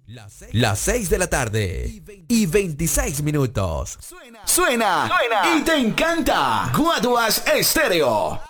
Las 6 de la tarde y 26 minutos. Suena y te encanta. Guaduas Estéreo.